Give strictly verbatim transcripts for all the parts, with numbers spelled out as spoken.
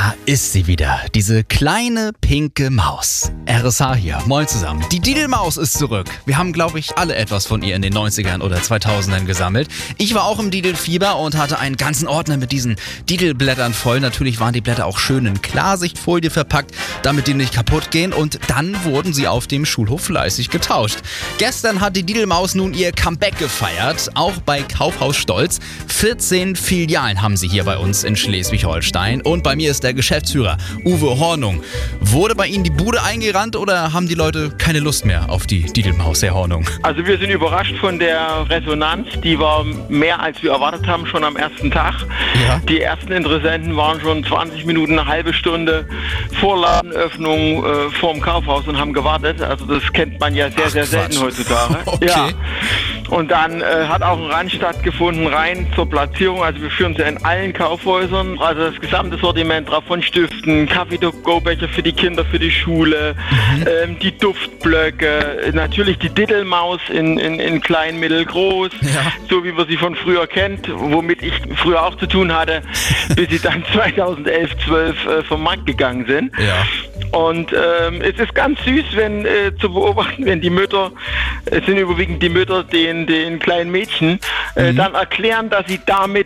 Da ist sie wieder, diese kleine pinke Maus. R S H hier, moin zusammen. Die Didelmaus ist zurück. Wir haben, glaube ich, alle etwas von ihr in den neunzigern oder zweitausendern gesammelt. Ich war auch im Didelfieber und hatte einen ganzen Ordner mit diesen Didelblättern voll. Natürlich waren die Blätter auch schön in Klarsichtfolie verpackt, damit die nicht kaputt gehen. Und dann wurden sie auf dem Schulhof fleißig getauscht. Gestern hat die Didelmaus nun ihr Comeback gefeiert, auch bei Kaufhaus Stolz. vierzehn Filialen haben sie hier bei uns in Schleswig-Holstein. Und bei mir ist der Geschäftsführer Uwe Hornung. Wurde bei Ihnen die Bude eingerannt oder haben die Leute keine Lust mehr auf die Didelmaus, Herr Hornung? Also wir sind überrascht von der Resonanz. Die war mehr, als wir erwartet haben, schon am ersten Tag. Ja. Die ersten Interessenten waren schon zwanzig Minuten, eine halbe Stunde vor Ladenöffnung äh, vorm Kaufhaus und haben gewartet. Also das kennt man ja sehr, Ach, sehr Quatsch. selten heutzutage. Okay. Ja. Und dann äh, hat auch ein Run stattgefunden, rein zur Platzierung. Also wir führen sie in allen Kaufhäusern. Also das gesamte Sortiment drauf, von Stiften, Kaffee-to-go-Becher für die Kinder, für die Schule, mhm. ähm, die Duftblöcke, natürlich die Didelmaus in, in, in klein, mittel, groß, Ja. so wie man sie von früher kennt, womit ich früher auch zu tun hatte, bis sie dann zweitausendelf, zwölf äh, vom Markt gegangen sind. Ja. Und ähm, es ist ganz süß, wenn äh, zu beobachten, wenn die Mütter, es sind überwiegend die Mütter, den, den kleinen Mädchen, äh, Mhm. dann erklären, dass sie damit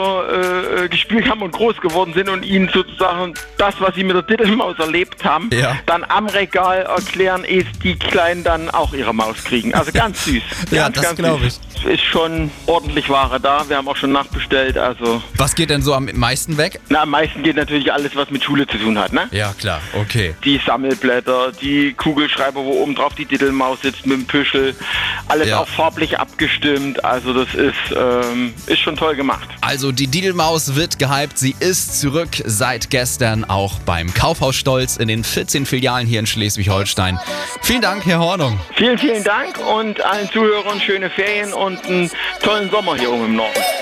früher äh, gespielt haben und groß geworden sind und ihnen sozusagen das, was sie mit der Didelmaus erlebt haben, Ja. dann am Regal erklären, ehe die Kleinen dann auch ihre Maus kriegen. Also ganz süß. Ja, ganz, das ganz glaub süß. Ist schon ordentlich Ware da. Wir haben auch schon nachbestellt. Also Was geht denn so am meisten weg? na, am meisten geht natürlich alles, was mit Schule zu tun hat, ne? Ja, klar, okay. Die Sammelblätter, die Kugelschreiber, wo oben drauf die Didelmaus sitzt mit dem Püschel. Alles Ja. auch farblich abgestimmt. Also das ist, ähm, ist schon toll gemacht. Also die Didelmaus wird gehypt, sie ist zurück seit gestern auch beim Kaufhaus Stolz in den vierzehn Filialen hier in Schleswig-Holstein. Vielen Dank, Herr Hornung. Vielen, vielen Dank und allen Zuhörern schöne Ferien und einen tollen Sommer hier oben im Norden.